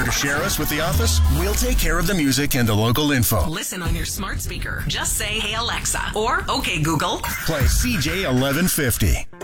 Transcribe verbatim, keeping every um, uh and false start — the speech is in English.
to share us with the office? We'll take care of the music and the local info. Listen on your smart speaker. Just say, "Hey Alexa," or "Okay Google." Play C J eleven fifty.